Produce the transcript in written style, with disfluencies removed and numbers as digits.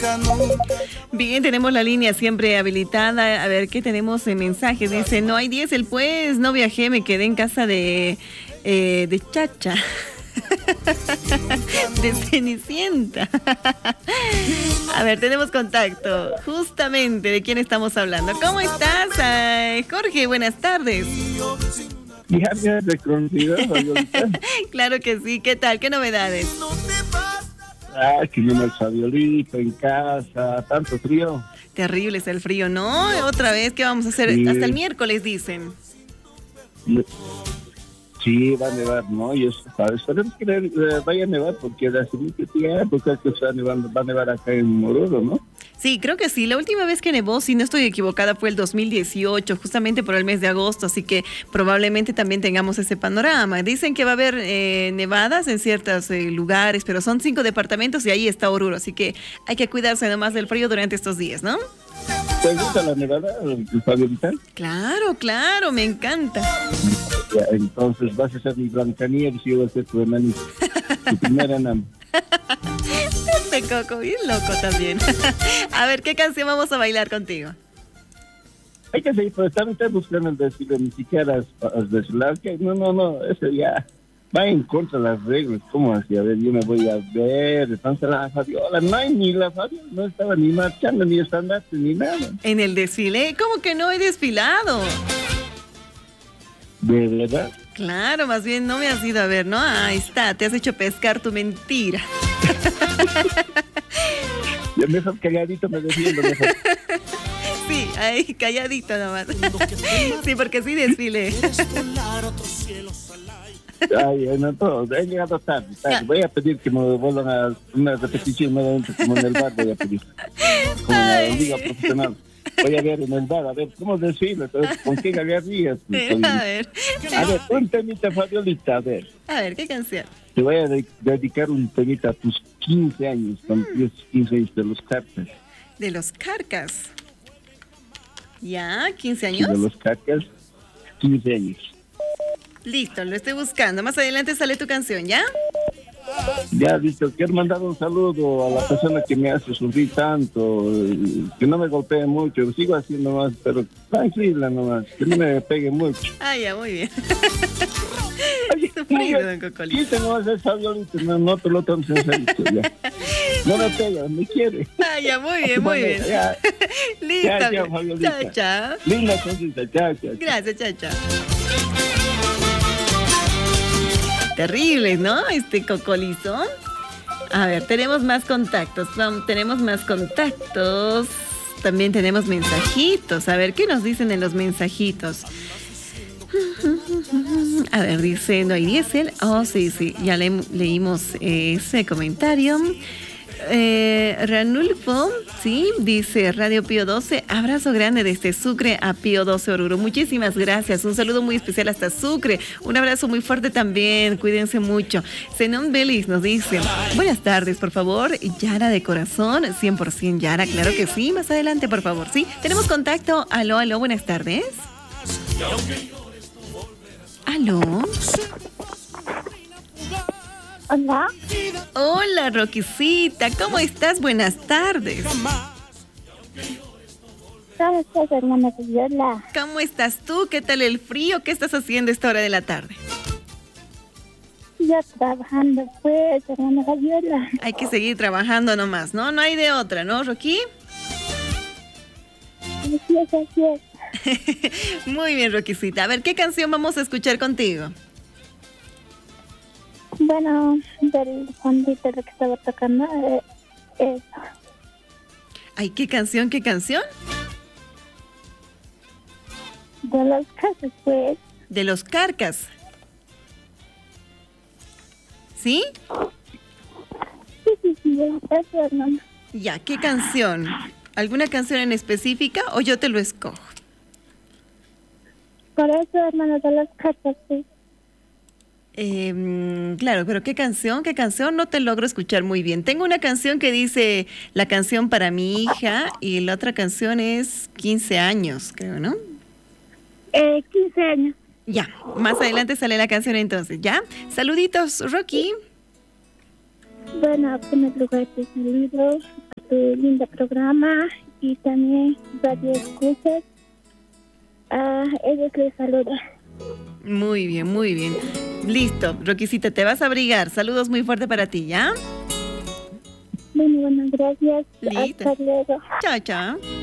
Bien, tenemos la línea siempre habilitada. A ver, ¿qué tenemos en mensajes? Dice, no hay diésel, pues, no viajé, me quedé en casa de Chacha. De Cenicienta. A ver, tenemos contacto. Justamente, ¿de quién estamos hablando? ¿Cómo estás, Jorge? Buenas tardes. Ya me has reconocido, Claro que sí. ¿Qué tal? ¿Qué novedades? Que no me Fabiolita en casa, tanto frío. Terrible es el frío, ¿no? Otra vez, ¿qué vamos a hacer? Sí. Hasta el miércoles, dicen. Sí, va a nevar, ¿no? Y esperemos que vaya a nevar, porque hace mucho tiempo que va a nevar acá en Oruro, ¿no? Sí, creo que sí. La última vez que nevó, si no estoy equivocada, fue el 2018, justamente por el mes de agosto, así que probablemente también tengamos ese panorama. Dicen que va a haber nevadas en ciertos lugares, pero son 5 departamentos y ahí está Oruro, así que hay que cuidarse nomás del frío durante estos días, ¿no? ¿Te gusta la nevada, Fabiolita? Claro, claro, me encanta. Ya, entonces vas a ser mi Blancanieves y yo voy a ser tu enanita, tu primera enana. Este Coco, bien loco también. A ver, ¿qué canción vamos a bailar contigo? Hay que seguir, pero también estoy buscando el desfile, ni siquiera es desfilar, que no, eso ya va en contra de las reglas. ¿Cómo así? A ver, yo me voy a ver, entonces la Fabiola, no hay ni la Fabiola, no estaba ni marchando, ni estandarte, ni nada. En el desfile, ¿cómo que no he desfilado? ¿De verdad? Claro, más bien no me has ido a ver, ¿no? Ahí está, te has hecho pescar tu mentira. Yo mejor calladito me defiendo, mejor. Sí, ahí, calladito nomás. Sí, porque sí desfilé. Ay, no, todo, he llegado tarde. Voy a pedir que me vuelvan a una repetición nuevamente, como en el bar voy a pedir. Como en la liga profesional. Voy a ver en el bar, a ver cómo desfila, con quién agarrías. A ver, un temita, Fabiolita, a ver. A ver, ¿qué canción? Te voy a dedicar un temita a tus 15 años, cuando tienes 15 años de los Carcas. De los Carcas. ¿Ya? ¿15 años? De los Carcas, 15 años. Listo, lo estoy buscando. Más adelante sale tu canción, ¿ya? Ya, listo. Quiero mandar un saludo a la persona que me hace sufrir tanto, que no me golpee mucho, sigo haciendo más, pero tranquila nomás, que no me pegue mucho. Ah, ya, muy bien. Oye, Sufrido, don Cocolito. ¿Quién no hace Fabiolita? No te lo tomes en serio, ya. No me pega, me quiere. Ah, ya, muy bien, muy bien. Ya, Listo. ya, Fabiolita. Chao, chao. Linda cosita, chao. Gracias, chao, chao. Terribles, ¿no? Cocolizo. A ver, tenemos más contactos. También tenemos mensajitos. A ver, ¿qué nos dicen en los mensajitos? A ver, dice, ¿no hay diésel? Oh, sí, ya leímos ese comentario. Ranulfo, sí, dice Radio Pío 12, abrazo grande desde Sucre a Pío 12 Oruro. Muchísimas gracias, un saludo muy especial hasta Sucre, un abrazo muy fuerte también, cuídense mucho. Zenón Belis nos dice, buenas tardes, por favor, Yara de corazón, 100% Yara, claro que sí, más adelante, por favor, sí. Tenemos contacto, aló, buenas tardes. Aló. Hola. Hola, Roquisita, ¿cómo estás? Buenas tardes. ¿Cómo estás, hermana Fabiola? ¿Cómo estás tú? ¿Qué tal el frío? ¿Qué estás haciendo a esta hora de la tarde? Yo trabajando, pues, hermana Fabiola. Hay que seguir trabajando nomás, ¿no? No hay de otra, ¿no, Roqui? Así es. Muy bien, Roquisita. A ver, ¿qué canción vamos a escuchar contigo? Bueno, del fondito lo que estaba tocando, eso. Ay, ¿qué canción? ¿Qué canción? De los casos, pues. De los Carcas. ¿Sí? Sí, eso, hermano. Ya, ¿qué canción? ¿Alguna canción en específica o yo te lo escojo? Por eso, hermano, de los casos, sí. Claro, pero ¿qué canción? ¿Qué canción? No te logro escuchar muy bien. Tengo una canción que dice la canción para mi hija y la otra canción es 15 años, creo, ¿no? 15 años. Ya, más adelante sale la canción entonces, ¿ya? Saluditos, Rocky. Bueno, en primer lugar te saludo a tu lindo programa y también Radio Escuchas. A ellos les saludo. Muy bien, muy bien. Listo, Roquisita, te vas a abrigar. Saludos muy fuertes para ti, ¿ya? Bueno, gracias. Listo. Hasta luego. Chao, chao.